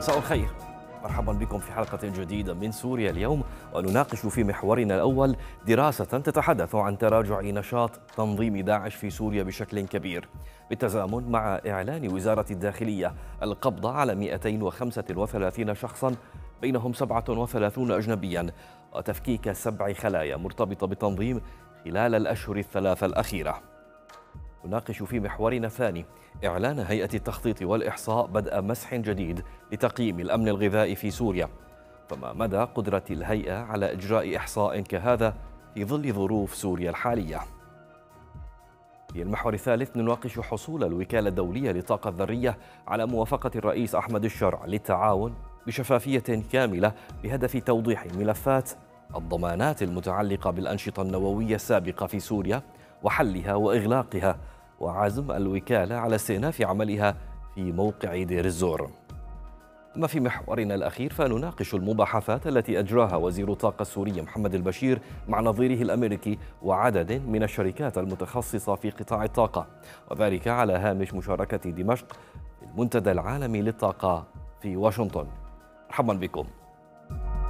مساء الخير. مرحبا بكم في حلقة جديدة من سوريا اليوم، ونناقش في محورنا الأول دراسة تتحدث عن تراجع نشاط تنظيم داعش في سوريا بشكل كبير، بالتزامن مع إعلان وزارة الداخلية القبض على 235 شخصا بينهم 37 أجنبيا، وتفكيك 7 خلايا مرتبطة بالتنظيم خلال الأشهر الثلاثة الأخيرة. نناقش في محورنا الثاني إعلان هيئة التخطيط والإحصاء بدء مسح جديد لتقييم الأمن الغذائي في سوريا، فما مدى قدرة الهيئة على إجراء إحصاء كهذا في ظل ظروف سوريا الحالية؟ في المحور الثالث نناقش حصول الوكالة الدولية للطاقة الذرية على موافقة الرئيس أحمد الشرع للتعاون بشفافية كاملة بهدف توضيح ملفات الضمانات المتعلقة بالأنشطة النووية السابقة في سوريا وحلها وإغلاقها، وعزم الوكالة على استئناف عملها في موقع دير الزور. أما في محورنا الأخير فنناقش المباحثات التي أجراها وزير الطاقة السوري محمد البشير مع نظيره الأمريكي وعدد من الشركات المتخصصة في قطاع الطاقة، وذلك على هامش مشاركة دمشق في المنتدى العالمي للطاقة في واشنطن. مرحبا بكم.